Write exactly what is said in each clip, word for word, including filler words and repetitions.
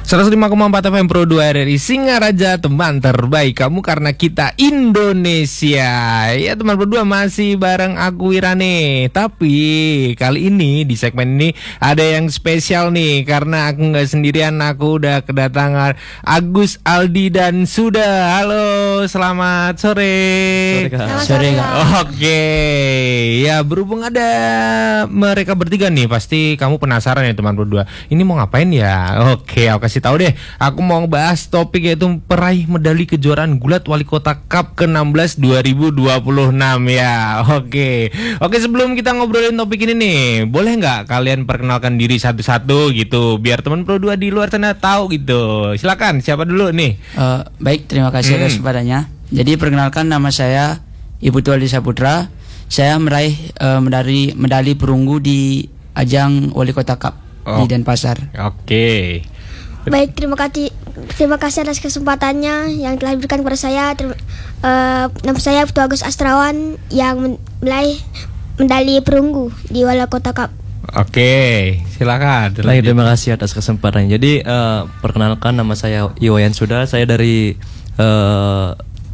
seratus lima koma empat F M Pro dua R R I Singaraja, teman terbaik kamu karena kita Indonesia. Ya teman berdua masih bareng aku Wirane. Tapi kali ini di segmen ini ada yang spesial nih, karena aku nggak sendirian, aku udah kedatangan Agus, Aldi dan Suda. Halo, selamat sore. Selamat sore Kak. Oke, ya berhubung ada mereka bertiga nih, pasti kamu penasaran ya teman berdua. Ini mau ngapain ya? Oke, aku kasih tahu deh. Aku mau bahas topik yaitu peraih medali kejuaraan gulat Wali Kota Cup ke enam belas dua ribu dua puluh enam ya. Oke. Oke, sebelum kita ngobrolin topik ini nih, boleh nggak kalian perkenalkan diri satu-satu gitu, biar teman Pro dua di luar sana tahu gitu. Silakan, siapa dulu nih? Uh, baik, terima kasih atas Hmm. kesempatannya. Jadi perkenalkan, nama saya Ibu Tualdi Saputra. Saya meraih uh, medali medali perunggu di ajang Wali Kota Cup Oh. di Denpasar. Oke. Baik, terima kasih terima kasih atas kesempatannya yang telah diberikan kepada saya. Terima, uh, nama saya Putu Agus Astrawan yang meraih medali perunggu di Wali Kota Cup. Oke, silakan. Baik, terima kasih atas kesempatannya. Jadi uh, perkenalkan, nama saya Iwayan Suda. Saya dari uh,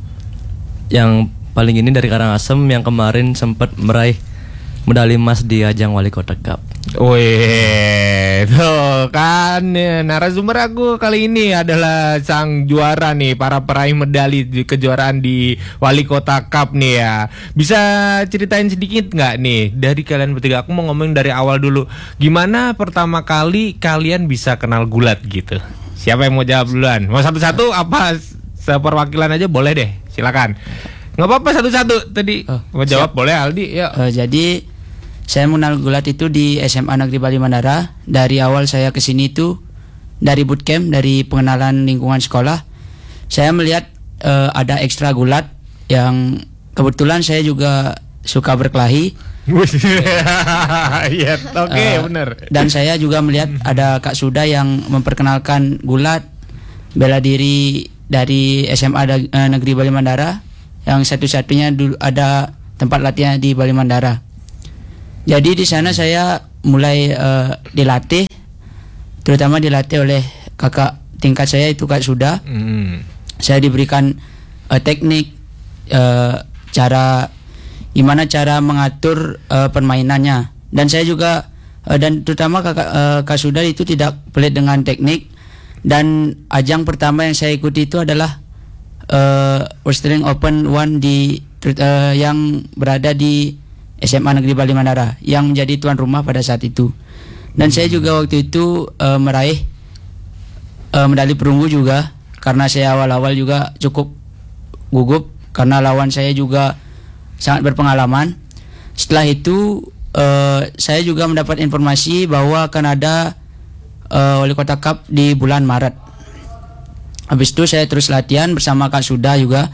yang paling ini dari Karangasem yang kemarin sempat meraih medali emas di ajang Wali Kota Cup. Wih, tuh kan ya, narasumber aku kali ini adalah sang juara nih, para peraih medali di kejuaraan di Wali Kota Cup nih ya. Bisa ceritain sedikit nggak nih dari kalian bertiga? Aku mau ngomong dari awal dulu. Gimana pertama kali kalian bisa kenal gulat gitu? Siapa yang mau jawab duluan? Mau satu-satu apa seperwakilan aja boleh deh, silakan. Nggak apa-apa satu-satu tadi. Oh, mau jawab siap. boleh Aldi, ya. Uh, jadi saya mengenal gulat itu di S M A Negeri Bali Mandara. Dari awal saya kesini itu dari bootcamp, dari pengenalan lingkungan sekolah. Saya melihat uh, ada ekstra gulat yang kebetulan saya juga suka berkelahi. Iya, oke, Uh, benar. Dan saya juga melihat ada Kak Suda yang memperkenalkan gulat bela diri dari S M A da- uh, Negeri Bali Mandara, yang satu-satunya dulu ada tempat latihan di Bali Mandara. Jadi di sana saya mulai uh, dilatih, terutama dilatih oleh kakak tingkat saya itu Kak Suda. Hmm. Saya diberikan uh, teknik, uh, cara gimana cara mengatur uh, permainannya, dan saya juga uh, dan terutama kakak uh, Kak Suda itu tidak pelit dengan teknik. Dan ajang pertama yang saya ikuti itu adalah uh, Wrestling Open One di uh, yang berada di S M A Negeri Bali Mandara yang menjadi tuan rumah pada saat itu. Dan saya juga waktu itu uh, meraih uh, medali perunggu juga, karena saya awal-awal juga cukup gugup karena lawan saya juga sangat berpengalaman. Setelah itu uh, saya juga mendapat informasi bahwa akan ada uh, Wali Kota Cup di bulan Maret. Habis itu saya terus latihan bersama Kak Suda juga.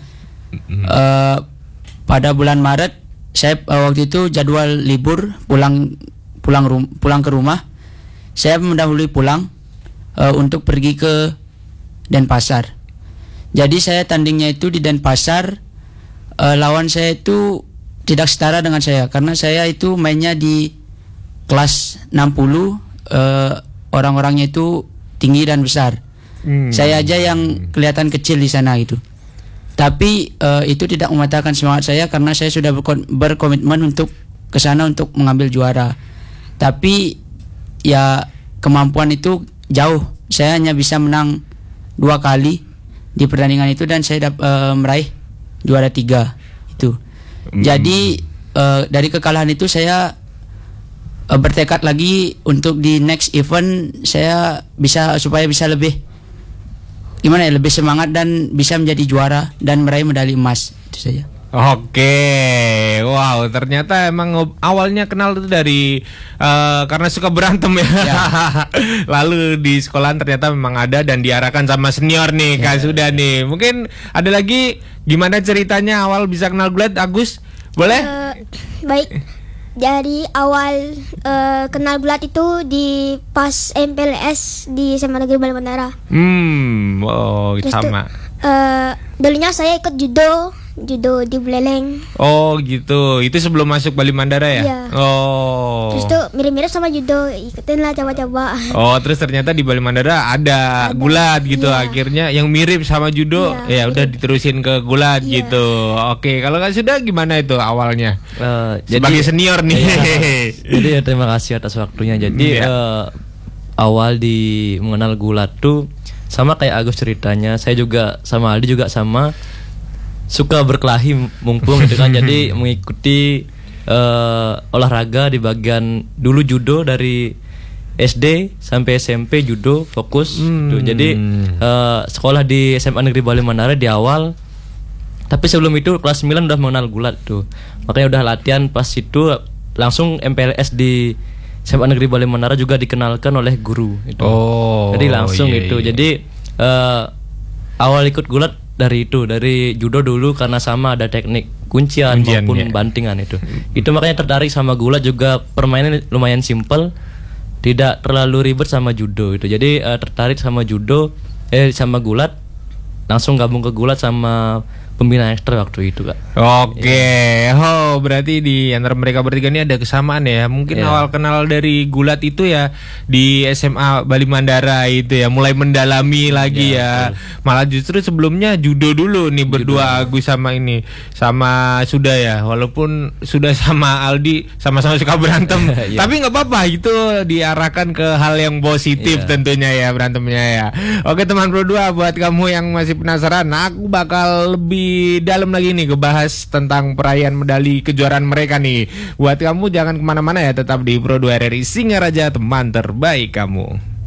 Uh, pada bulan Maret saya uh, waktu itu jadwal libur, pulang pulang rum, pulang ke rumah. Saya mendahului pulang uh, untuk pergi ke Denpasar. Jadi saya tandingnya itu di Denpasar. Uh, lawan saya itu tidak setara dengan saya, karena saya itu mainnya di kelas enam puluh, uh, orang-orangnya itu tinggi dan besar. Hmm. Saya aja yang kelihatan kecil di sana itu. Tapi uh, itu tidak mematahkan semangat saya, karena saya sudah berko- berkomitmen untuk ke sana untuk mengambil juara. Tapi ya kemampuan itu jauh. Saya hanya bisa menang dua kali di pertandingan itu, dan saya dap- uh, meraih juara tiga itu. Hmm. Jadi uh, dari kekalahan itu saya uh, bertekad lagi untuk di next event saya bisa supaya bisa lebih gimana ya, lebih semangat dan bisa menjadi juara dan meraih medali emas. Itu saja. Oke, wow, ternyata emang awalnya kenal itu dari uh, karena suka berantem ya. Ya. Lalu di sekolahan ternyata memang ada dan diarahkan sama senior nih, ya. Kak Suda nih. Mungkin ada lagi gimana ceritanya awal bisa kenal gulat, Agus? Boleh? Uh, baik. Dari awal uh, kenal gulat itu di pas M P L S di S M A Negeri Bali Mandara. Hmm, oh Terus sama. Tuh, uh, dulunya saya ikut judo judo di Buleleng. Oh gitu. Itu sebelum masuk Bali Mandara ya? Iya. Oh. Terus tuh mirip-mirip sama judo, ikutin lah coba-coba. Oh, terus ternyata di Bali Mandara ada, Ada, gulat gitu. iya. Akhirnya yang mirip sama judo, ya Iya, udah diterusin ke gulat Iya. gitu. Oke, kalau Kak Suda gimana itu awalnya? Eh, Sebagai senior nih. Iya. Jadi ya, terima kasih atas waktunya. Jadi Iya. eh, awal di mengenal gulat tuh sama kayak Agus ceritanya. Saya juga sama Aldi juga sama suka berkelahi mumpung gitu kan. Jadi mengikuti eh, olahraga di bagian dulu judo dari S D sampai S M P judo fokus. Hmm. Tuh, jadi eh, sekolah di S M A Negeri Bali Mandara di awal. Tapi sebelum itu kelas sembilan udah mengenal gulat tuh. Makanya udah latihan pas itu langsung M P L S di S M A Negeri Bali Mandara juga dikenalkan oleh guru itu. Oh, Jadi langsung iya, itu. iya. Jadi eh, awal ikut gulat dari itu, dari judo dulu karena sama ada teknik kuncian, Kuncian, maupun ya. bantingan itu. Itu makanya tertarik sama gulat, juga permainan lumayan simple, tidak terlalu ribet sama judo itu. Jadi eh, tertarik sama judo eh sama gulat, langsung gabung ke gulat sama pembina ekstra waktu itu, Kak. Oke, oh berarti di antara mereka bertiga ini ada kesamaan ya. Mungkin Iya. awal kenal dari gulat itu ya di S M A Bali Mandara itu ya, mulai mendalami lagi ya. Malah justru sebelumnya judo dulu nih berdua Agus sama ini sama Suda ya. Walaupun sudah sama Aldi sama-sama suka berantem, Iya. tapi nggak apa-apa, itu diarahkan ke hal yang positif Iya. tentunya ya berantemnya ya. Oke teman Pro dua, buat kamu yang masih penasaran, aku bakal lebih dalam lagi nih ngebahas tentang perayaan medali kejuaraan mereka nih. Buat kamu jangan kemana-mana ya, tetap di Pro dua R R I Singaraja, teman terbaik kamu.